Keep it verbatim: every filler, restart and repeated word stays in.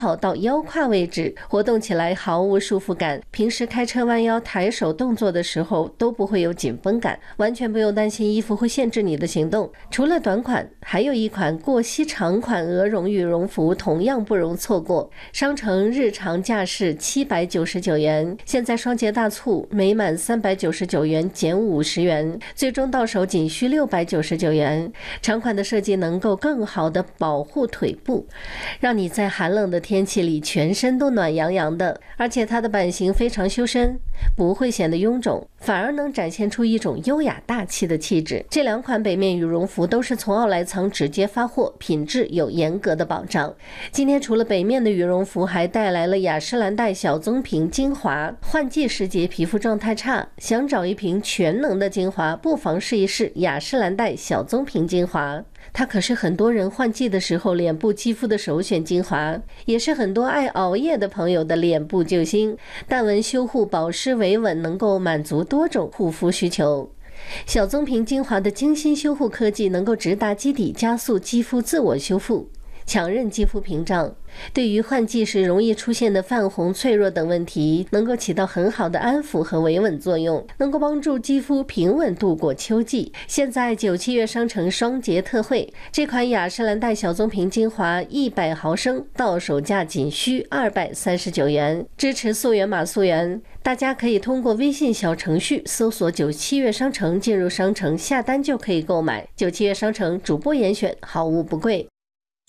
好到腰胯位置，活动起来毫无束缚感。平时开车弯腰抬手动作的时候都不会有紧绷感，完全不用担心衣服会限制你的行动。除了短款，还有一款过膝长款鹅绒羽绒服同样不容错过。商城日常价是七百九十九元，现在双节大促，每满三百九十九元减五十元，最终到手仅需六百九十九元。长款的设计能够更好的保护腿部，让你在寒冷的天气里全身都暖洋洋的，而且它的版型非常修身，不会显得臃肿，反而能展现出一种优雅大气的气质。这两款北面羽绒服都是从奥莱藏直接发货，品质有严格的保障。今天除了北面的羽绒服，还带来了雅诗兰黛小棕瓶精华。换季时节皮肤状态差，想找一瓶全能的精华，不妨试一试雅诗兰黛小棕瓶精华。它可是很多人换季的时候脸部肌肤的首选精华，也是很多爱熬夜的朋友的脸部救星。淡纹修护，保湿维稳，能够满足多种护肤需求。小棕瓶精华的精心修护科技能够直达基底，加速肌肤自我修复，强韧肌肤屏障，对于换季时容易出现的泛红、脆弱等问题，能够起到很好的安抚和维稳作用，能够帮助肌肤平稳度过秋季。现在九七月商城双节特惠，这款雅诗兰黛小棕瓶精华一百毫升到手价仅需二百三十九元，支持溯源码溯源。大家可以通过微信小程序搜索九七月商城，进入商城下单就可以购买。九七月商城主播严选，好物不贵。